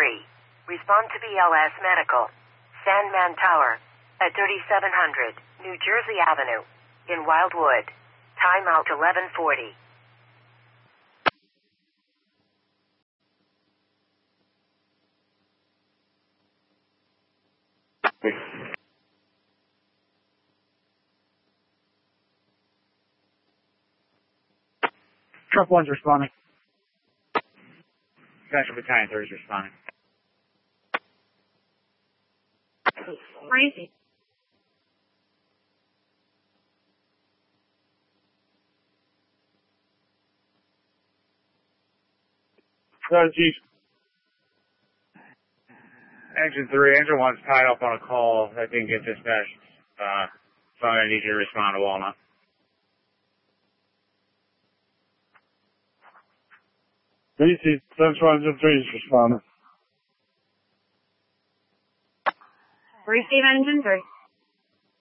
3. Respond to BLS Medical. Sandman Tower. At 3700 New Jersey Avenue. In Wildwood. Timeout 11:40. Truck 1's responding. Special Battalion 3 is responding. Crazy. Chief. Engine 3, Engine 1's tied up on a call that didn't get dispatched. So I'm going to need you to respond to Walnut. BC, Central Engine 3 is responding. Receive Engine 3.